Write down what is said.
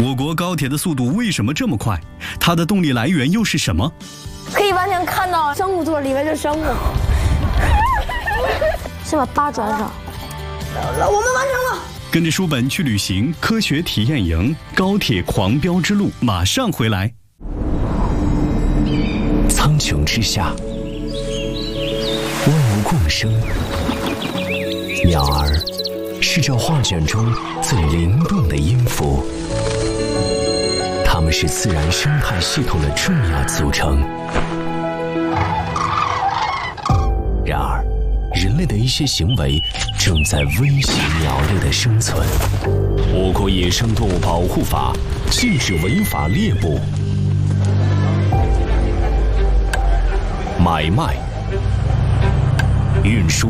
我国高铁的速度为什么这么快？它的动力来源又是什么？ 可以完全看到生物座里面的生物。先把8转上。我们完成了。 跟着书本去旅行，科学体验营，高铁狂飙之路马上回来。 苍穹之下，万物共生。鸟儿是这画卷中最灵动的音符，它们是自然生态系统的重要组成。然而，人类的一些行为正在威胁鸟类的生存。我国野生动物保护法禁止违法猎捕、买卖、运输。